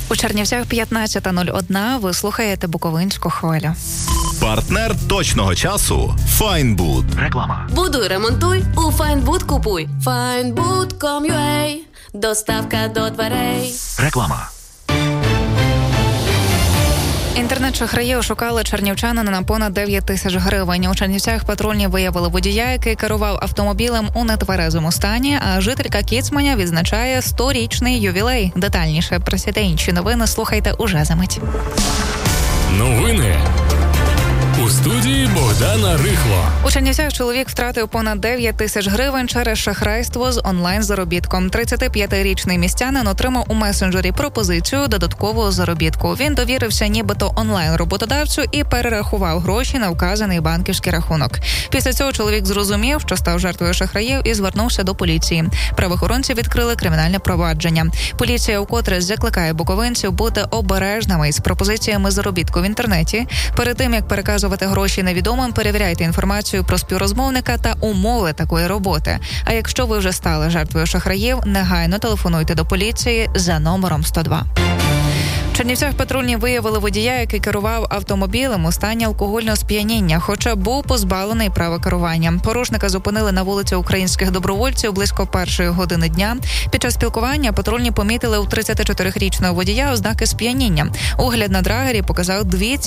У Чернівцях 15:01. Ви слухаєте Буковинську хвилю. Партнер точного часу – Файнбуд. Реклама. Будуй, ремонтуй, у Файнбуд купуй. Findbood.com.ua. Доставка до дверей. Реклама. Інтернет-шахраї ошукали чернівчанина на понад 9 тисяч гривень. У Чернівцях патрульні виявили водія, який керував автомобілем у нетверезому стані, а жителька Кіцманя відзначає 100-річний ювілей. Детальніше про ці та інші новини слухайте уже за мить. Новини. У студії Богдана Рихло. У Чернівцях чоловік втратив понад 9 тисяч гривень через шахрайство з онлайн-заробітком. 35-річний містянин отримав у месенджері пропозицію додаткового заробітку. Він довірився нібито онлайн-роботодавцю і перерахував гроші на вказаний банківський рахунок. Після цього чоловік зрозумів, що став жертвою шахраїв і звернувся до поліції. Правоохоронці відкрили кримінальне провадження. Поліція вкотре закликає буковинців бути обережними із пропозиціями заробітку в інтернеті. Перед тим, як переказувати гроші невідомим, перевіряйте інформацію про співрозмовника та умови такої роботи. А якщо ви вже стали жертвою шахраїв, негайно телефонуйте до поліції за номером 102. В Чернівцях патрульні виявили водія, який керував автомобілем у стані алкогольного сп'яніння, хоча був позбавлений права керування. Порушника зупинили на вулиці Українських добровольців близько 1:00 години дня. Під час спілкування патрульні помітили у 34-річного водія ознаки сп'яніння. Огляд на драгері показав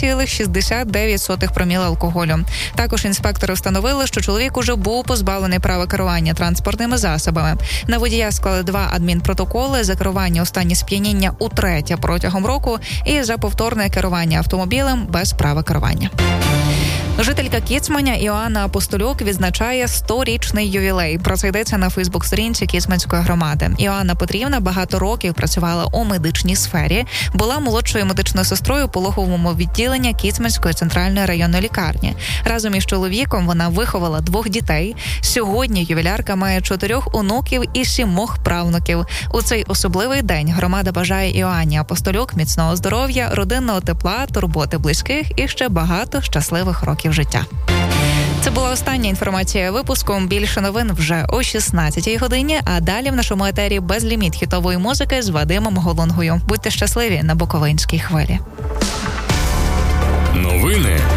2,69 проміла алкоголю. Також інспектори встановили, що чоловік уже був позбавлений права керування транспортними засобами. На водія склали 2 адмінпротоколи за керування у стані сп'яніння утретє протягом року і за повторне керування автомобілем без права керування. Жителька Кіцманя Іоанна Апостолюк відзначає 100-річний ювілей. Про це йдеться на Фейсбук-сторінці Кіцманської громади. Іоанна Петрівна багато років працювала у медичній сфері, була молодшою медичною сестрою у пологовому відділенні Кіцманської центральної районної лікарні. Разом із чоловіком вона виховала 2 дітей. Сьогодні ювілярка має 4 онуків і 7 правнуків. У цей особливий день громада бажає Іоанні Апостолюк міцного здоров'я, родинного тепла, турботи близьких і ще багато щасливих років життя. Це була остання інформація випуску. Більше новин вже о 16-й годині, а далі в нашому етері безліміт хітової музики з Вадимом Голунгою. Будьте щасливі на Буковинській хвилі. Новини